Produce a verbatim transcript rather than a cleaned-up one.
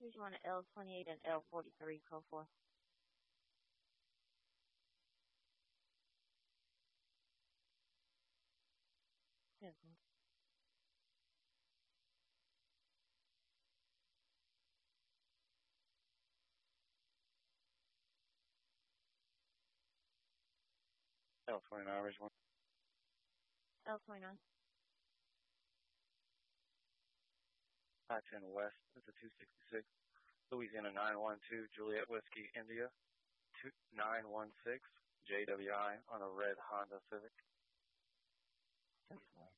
Here's one L twenty-eight and L forty-three, code four. Yes, ma'am. L twenty-nine, Ridge one. L twenty-nine. I ten West, it's a two sixty-six. Louisiana nine one two, Juliet Whiskey, India, two nine one six, J W I on a red Honda Civic. Yes, ma'am.